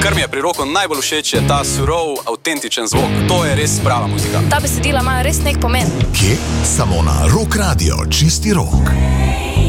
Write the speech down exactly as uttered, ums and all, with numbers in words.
Kar mi je pri roku najbolj všeč, je ta surov, avtentičen zvok. To je res prava muzika. Ta besedila imajo res nek pomen. Kje? Samo na Rock Radio, čisti rock.